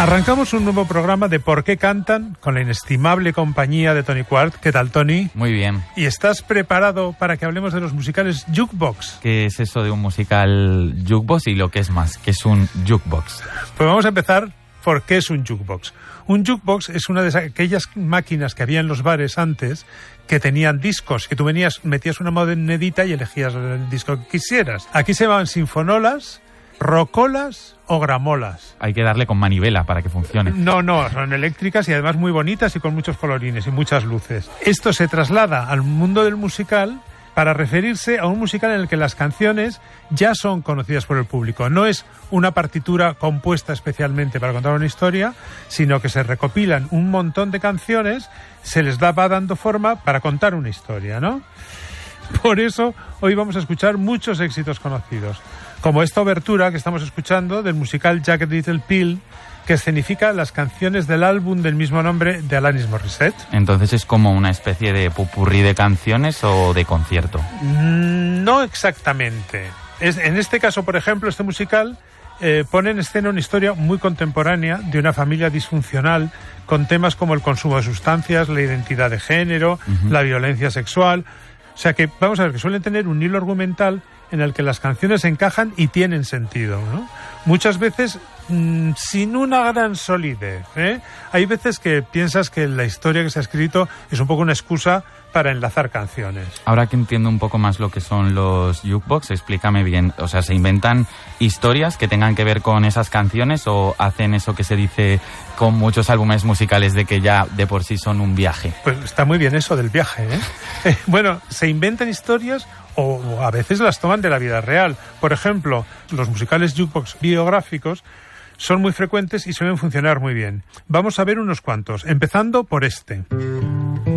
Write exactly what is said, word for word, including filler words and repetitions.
Arrancamos un nuevo programa de ¿Por qué cantan? Con la inestimable compañía de Tony Quart. ¿Qué tal, Tony? Muy bien. ¿Y estás preparado para que hablemos de los musicales jukebox? ¿Qué es eso de un musical jukebox y lo que es más? ¿Qué es un jukebox? Pues vamos a empezar por qué es un jukebox. Un jukebox es una de aquellas máquinas que había en los bares antes que tenían discos, que tú venías, metías una monedita y elegías el disco que quisieras. Aquí se llamaban sinfonolas, rocolas o gramolas. Hay que darle con manivela para que funcione. No, no, son eléctricas y además muy bonitas y con muchos colorines y muchas luces. Esto se traslada al mundo del musical para referirse a un musical en el que las canciones ya son conocidas por el público. No es una partitura compuesta especialmente para contar una historia, sino que se recopilan un montón de canciones, se les da, va dando forma para contar una historia, ¿no? Por eso hoy vamos a escuchar muchos éxitos conocidos, como esta obertura que estamos escuchando del musical Jagged Little Pill, que escenifica las canciones del álbum del mismo nombre de Alanis Morissette. Entonces es como una especie de popurrí de canciones o de concierto. No exactamente. Es, en este caso, por ejemplo, este musical eh, pone en escena una historia muy contemporánea de una familia disfuncional con temas como el consumo de sustancias, la identidad de género, uh-huh. la violencia sexual. O sea que, vamos a ver, que suelen tener un hilo argumental en el que las canciones encajan y tienen sentido, ¿no? Muchas veces mmm, sin una gran solidez, ¿eh? Hay veces que piensas que la historia que se ha escrito es un poco una excusa para enlazar canciones. Ahora que entiendo un poco más lo que son los jukebox, explícame bien. O sea, ¿se inventan historias que tengan que ver con esas canciones o hacen eso que se dice con muchos álbumes musicales de que ya de por sí son un viaje? Pues está muy bien eso del viaje, ¿eh? eh bueno, se inventan historias o a veces las toman de la vida real. Por ejemplo, los musicales jukebox biográficos son muy frecuentes y suelen funcionar muy bien. Vamos a ver unos cuantos, empezando por este.